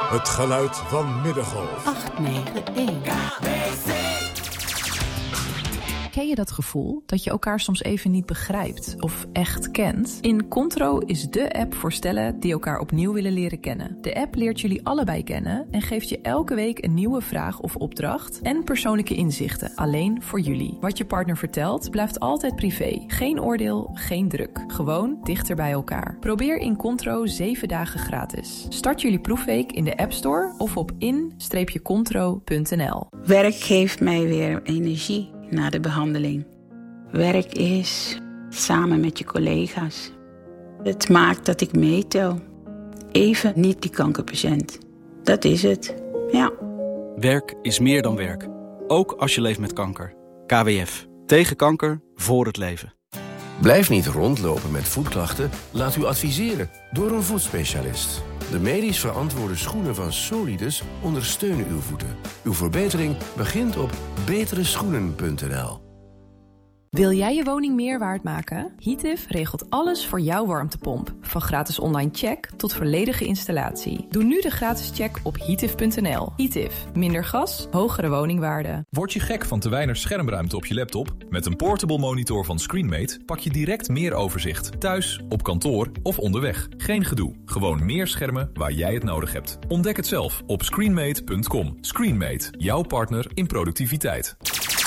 Het geluid van Middengolf. 891. Ken je dat gevoel dat je elkaar soms even niet begrijpt of echt kent? Incontro is dé app voor stellen die elkaar opnieuw willen leren kennen. De app leert jullie allebei kennen en geeft je elke week een nieuwe vraag of opdracht en persoonlijke inzichten, alleen voor jullie. Wat je partner vertelt blijft altijd privé. Geen oordeel, geen druk. Gewoon dichter bij elkaar. Probeer Incontro 7 dagen gratis. Start jullie proefweek in de App Store of op in-contro.nl. Werk geeft mij weer energie na de behandeling. Werk is samen met je collega's. Het maakt dat ik meetel. Even niet die kankerpatiënt. Dat is het, ja. Werk is meer dan werk. Ook als je leeft met kanker. KWF. Tegen kanker, voor het leven. Blijf niet rondlopen met voetklachten. Laat u adviseren door een voetspecialist. De medisch verantwoorde schoenen van Solidus ondersteunen uw voeten. Uw verbetering begint op betereschoenen.nl. Wil jij je woning meer waard maken? Heative regelt alles voor jouw warmtepomp. Van gratis online check tot volledige installatie. Doe nu de gratis check op heative.nl. Heative. Minder gas, hogere woningwaarde. Word je gek van te weinig schermruimte op je laptop? Met een portable monitor van ScreenMate pak je direct meer overzicht. Thuis, op kantoor of onderweg. Geen gedoe. Gewoon meer schermen waar jij het nodig hebt. Ontdek het zelf op screenmate.com. ScreenMate. Jouw partner in productiviteit.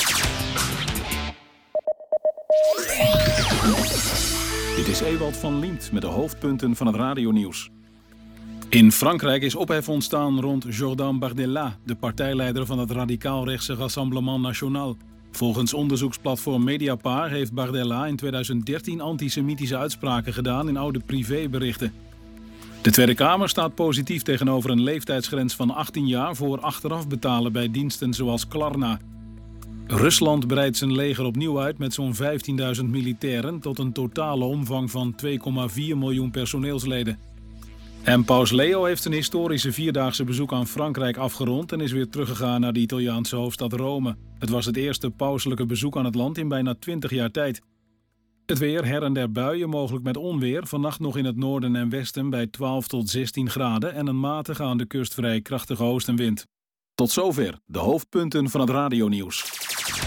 Dit is Ewald van Liemt met de hoofdpunten van het radionieuws. In Frankrijk is ophef ontstaan rond Jordan Bardella, de partijleider van het radicaal-rechtse Rassemblement National. Volgens onderzoeksplatform Mediapart heeft Bardella in 2013 antisemitische uitspraken gedaan in oude privéberichten. De Tweede Kamer staat positief tegenover een leeftijdsgrens van 18 jaar voor achteraf betalen bij diensten zoals Klarna. Rusland breidt zijn leger opnieuw uit met zo'n 15.000 militairen tot een totale omvang van 2,4 miljoen personeelsleden. En Paus Leo heeft een historische 4-daagse bezoek aan Frankrijk afgerond en is weer teruggegaan naar de Italiaanse hoofdstad Rome. Het was het eerste pauselijke bezoek aan het land in bijna 20 jaar tijd. Het weer, her en der buien, mogelijk met onweer. Vannacht nog in het noorden en westen bij 12 tot 16 graden en een matige aan de kust vrij krachtige oostenwind. Tot zover de hoofdpunten van het radionieuws.